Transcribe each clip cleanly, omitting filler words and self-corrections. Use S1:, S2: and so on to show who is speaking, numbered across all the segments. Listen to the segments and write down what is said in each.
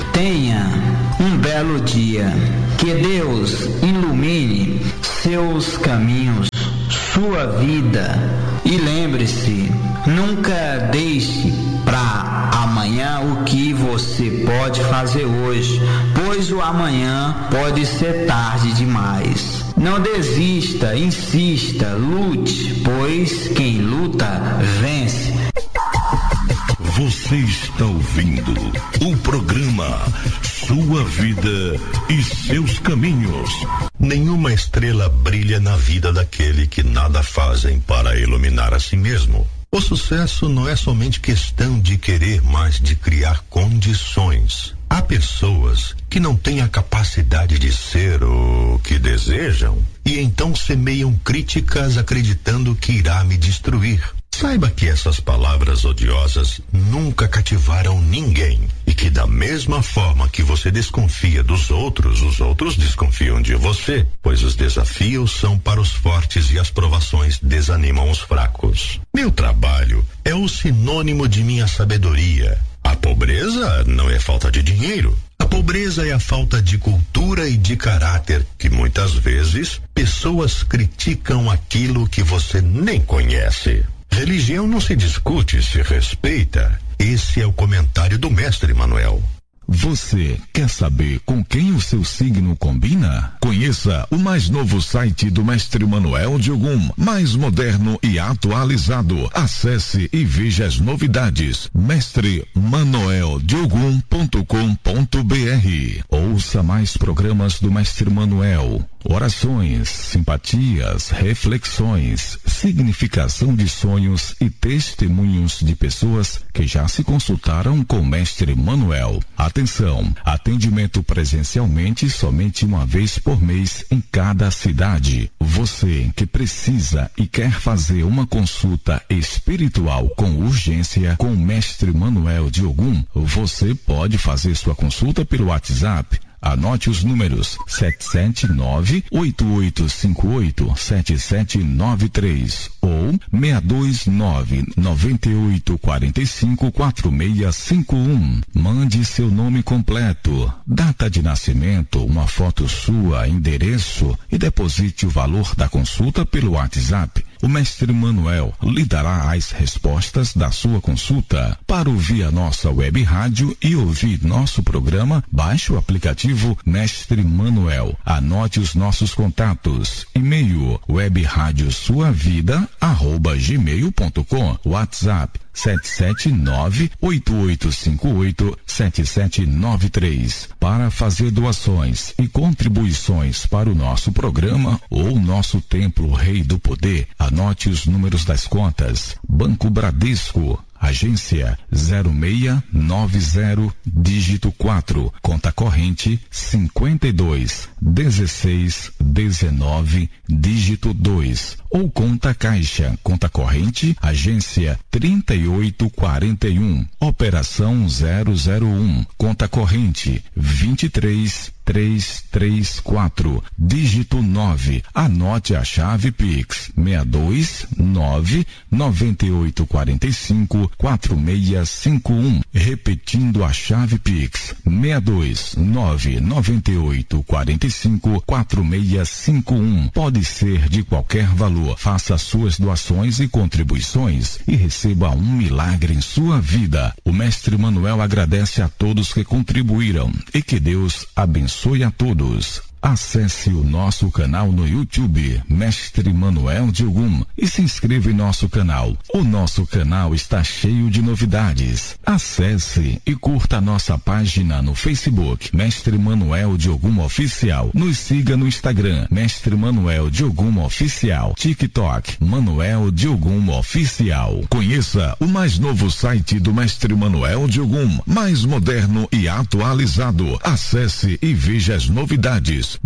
S1: Tenha um belo dia. Que Deus ilumine seus caminhos, sua vida. E lembre-se, nunca deixe para amanhã o que você pode fazer hoje, pois o amanhã pode ser tarde demais. Não desista, insista, lute, pois quem luta vence.
S2: Você está ouvindo o programa Sua Vida e Seus Caminhos. Nenhuma estrela brilha na vida daquele que nada fazem para iluminar a si mesmo. O sucesso não é somente questão de querer, mas de criar condições. Há pessoas que não têm a capacidade de ser o que desejam e então semeiam críticas acreditando que irá me destruir. Saiba que essas palavras odiosas nunca cativaram ninguém e que da mesma forma que você desconfia dos outros, os outros desconfiam de você, pois os desafios são para os fortes e as provações desanimam os fracos. Meu trabalho é o sinônimo de minha sabedoria. A pobreza não é falta de dinheiro. A pobreza é a falta de cultura e de caráter que muitas vezes pessoas criticam aquilo que você nem conhece. Religião não se discute, se respeita. Esse é o comentário do mestre Manuel.
S3: Você quer saber com quem o seu signo combina? Conheça o mais novo site do Mestre Manuel de Ogum, mais moderno e atualizado. Acesse e veja as novidades. mestremanueldeogum.com.br. Ouça mais programas do Mestre Manuel. Orações, simpatias, reflexões, significação de sonhos e testemunhos de pessoas que já se consultaram com o Mestre Manuel. Atenção, atendimento presencialmente somente uma vez por mês em cada cidade. Você que precisa e quer fazer uma consulta espiritual com urgência com o Mestre Manuel de Ogum, você pode fazer sua consulta pelo WhatsApp. Anote os números 779-8858-7793 ou 629-9845-4651. Mande seu nome completo, data de nascimento, uma foto sua, endereço e deposite o valor da consulta pelo WhatsApp. O Mestre Manuel lhe dará as respostas da sua consulta. Para ouvir a nossa web rádio e ouvir nosso programa, baixe o aplicativo Mestre Manuel. Anote os nossos contatos. E-mail webrádiosuavida@gmail.com. WhatsApp 779-8858-7793. Para fazer doações e contribuições para o nosso programa ou nosso Templo Rei do Poder, anote os números das contas. Banco Bradesco, agência 0690, dígito 4, conta corrente 521619, dígito 2, ou conta caixa, conta corrente, agência 3841, operação 001, conta corrente 23334, dígito 9. Anote a chave Pix 62998454651. Repetindo a chave Pix 62998454651. Pode ser de qualquer valor. Faça suas doações e contribuições e receba um milagre em sua vida. O Mestre Manuel agradece a todos que contribuíram e que Deus abençoe a todos. Acesse o nosso canal no YouTube, Mestre Manuel de Ogum, e se inscreva em nosso canal. O nosso canal está cheio de novidades. Acesse e curta a nossa página no Facebook, Mestre Manuel de Ogum Oficial. Nos siga no Instagram, Mestre Manuel de Ogum Oficial. TikTok, Manuel de Ogum Oficial. Conheça o mais novo site do Mestre Manuel de Ogum, mais moderno e atualizado. Acesse e veja as novidades.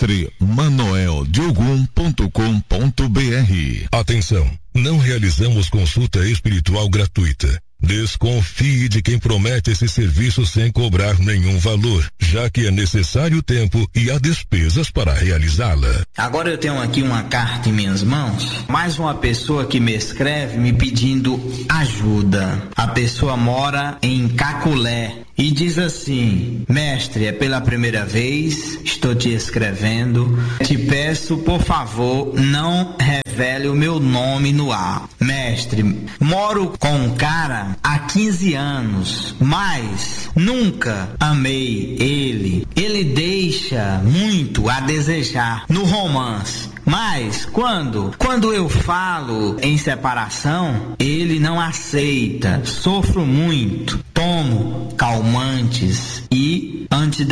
S3: mestremanueldeogum.com.br.
S2: Atenção, não realizamos consulta espiritual gratuita. Desconfie de quem promete esse serviço sem cobrar nenhum valor, já que é necessário tempo e há despesas para realizá-la.
S1: Agora eu tenho aqui uma carta em minhas mãos, mais uma pessoa que me escreve me pedindo ajuda. A pessoa mora em Caculé e diz assim: mestre, é pela primeira vez, estou te escrevendo, te peço, por favor, não revele o meu nome no ar. Mestre, moro com um cara há 15 anos, mas nunca amei ele. Ele deixa muito a desejar no romance. Mas quando eu falo em separação, ele não aceita. Sofro muito. Tomo calmantes e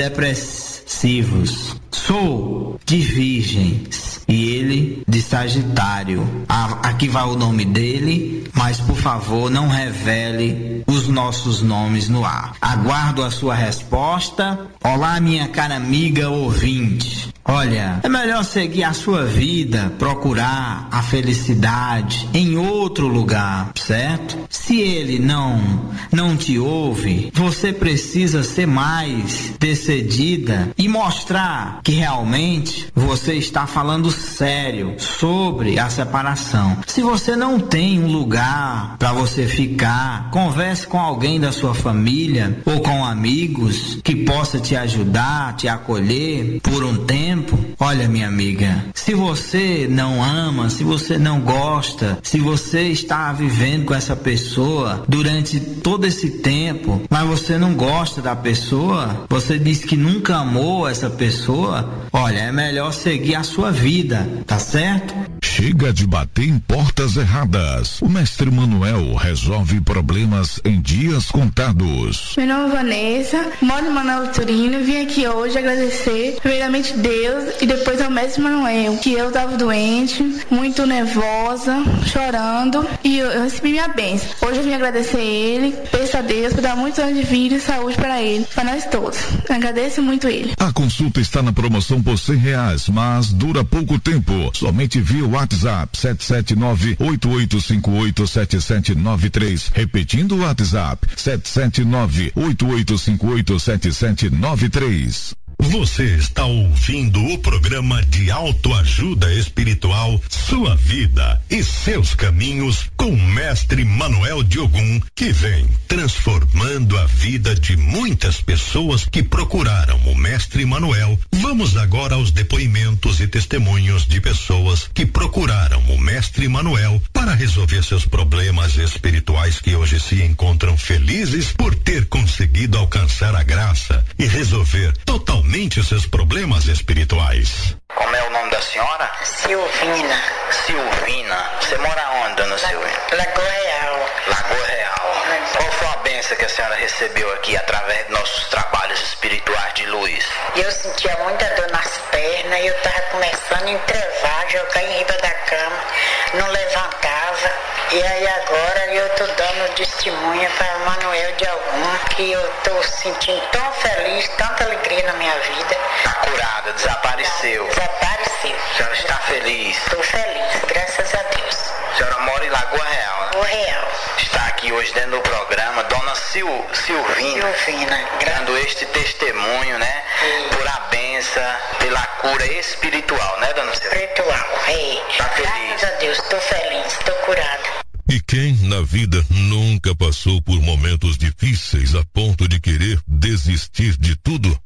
S1: antidepressivos. Sou de Virgens e ele de Sagitário. Aqui vai o nome dele, mas por favor não revele os nossos nomes no ar. Aguardo a sua resposta. Olá, minha cara amiga ouvinte. Olha, é melhor seguir a sua vida, procurar a felicidade em outro lugar, certo? Se ele não te ouve, você precisa ser mais decidida e mostrar que realmente você está falando sério sobre a separação. Se você não tem um lugar para você ficar, converse com alguém da sua família ou com amigos que possa te ajudar, te acolher por um tempo. Olha, minha amiga, se você não ama, se você não gosta, se você está vivendo com essa pessoa durante todo esse tempo, mas você não gosta da pessoa, você diz que nunca amou essa pessoa, olha, é melhor seguir a sua vida, tá certo?
S3: Chega de bater em portas erradas. O mestre Manuel resolve problemas em dias contados.
S4: Meu nome é Vanessa, moro em Manaus, Turino. Vim aqui hoje agradecer primeiramente Deus e depois ao mestre Manuel, que eu estava doente, muito nervosa, chorando, e eu recebi minha bênção. Hoje eu vim agradecer ele, peço a Deus por dar muitos anos de vida e saúde para ele, para nós todos. Eu agradeço muito ele.
S3: A consulta está na promoção por R$100, mas dura pouco tempo. Somente via WhatsApp 779-8858-7793. Repetindo o WhatsApp 779-8858-7793.
S2: Você está ouvindo o programa de autoajuda espiritual Sua Vida e Seus Caminhos com o mestre Manuel de Ogum, que vem transformando a vida de muitas pessoas que procuraram o mestre Manuel. Vamos agora aos depoimentos e testemunhos de pessoas que procuraram o mestre Manuel para resolver seus problemas espirituais, que hoje se encontram felizes por ter conseguido alcançar a graça e resolver totalmente seus problemas espirituais.
S1: Como é o nome da senhora?
S5: Silvina.
S1: Silvina. Você mora onde, dona Silvina?
S5: Lagoa Real.
S1: Lagoa Real. Qual foi a bênção que a senhora recebeu aqui através de nossos trabalhos espirituais de luz?
S5: Eu sentia muita dor nas pernas e eu tava começando a entrevar, jogar em riba da cama, não levantava. E aí agora eu tô dando testemunha para Manuel de Ogum, que eu tô sentindo tão feliz, tanta alegria na minha vida.
S1: Tá curada, desapareceu.
S5: Desapareceu.
S1: A senhora está feliz?
S5: Tô feliz, graças a Deus.
S1: A senhora mora em Lagoa Real, né?
S5: Lagoa Real.
S1: Está aqui hoje dentro do programa, dona Silvina, dando este testemunho, né? Por a benção, pela cura espiritual, né, dona Silvina?
S5: Espiritual,
S1: Tá feliz?
S5: Graças a Deus, tô feliz, tô curada.
S2: E quem na vida nunca passou por momentos difíceis a ponto de querer desistir de tudo?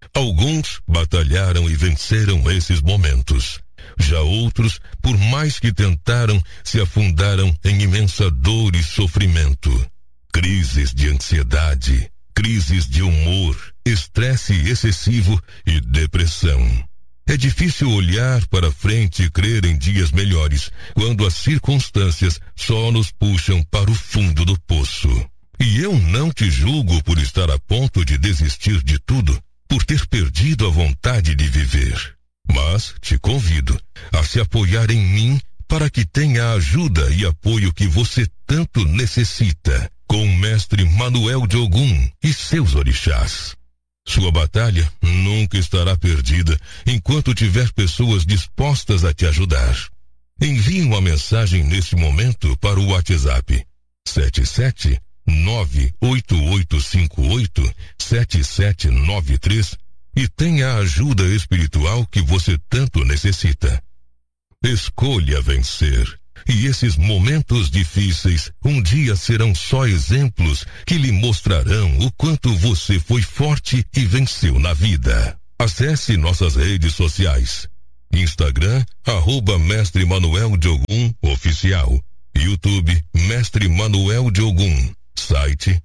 S2: Alguns batalharam e venceram esses momentos. Já outros, por mais que tentaram, se afundaram em imensa dor e sofrimento. Crises de ansiedade, crises de humor, estresse excessivo e depressão. É difícil olhar para frente e crer em dias melhores, quando as circunstâncias só nos puxam para o fundo do poço. E eu não te julgo por estar a ponto de desistir de tudo, por ter perdido a vontade de viver. Mas te convido a se apoiar em mim para que tenha a ajuda e apoio que você tanto necessita, com o mestre Manuel de Ogum e seus orixás. Sua batalha nunca estará perdida enquanto tiver pessoas dispostas a te ajudar. Envie uma mensagem nesse momento para o WhatsApp 77988587793 e tenha a ajuda espiritual que você tanto necessita. Escolha vencer. E esses momentos difíceis um dia serão só exemplos que lhe mostrarão o quanto você foi forte e venceu na vida. Acesse nossas redes sociais. Instagram, @Mestre Manuel Diogun Oficial. YouTube, Mestre Manuel Diogun. Site,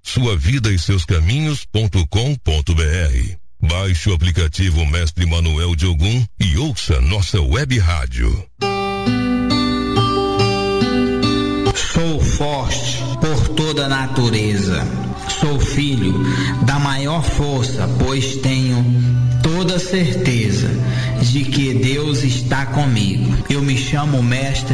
S2: suavidaeseuscaminhos.com.br. Baixe o aplicativo Mestre Manuel Diogun e ouça nossa web rádio.
S1: Sou forte por toda a natureza. Sou filho da maior força, pois tenho toda certeza de que Deus está comigo. Eu me chamo Mestre